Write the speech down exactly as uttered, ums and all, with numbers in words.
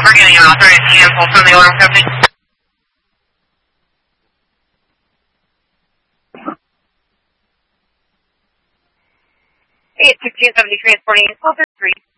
we're getting an authorized cancel from the alarm company. eight sixteen seventy transporting closer three.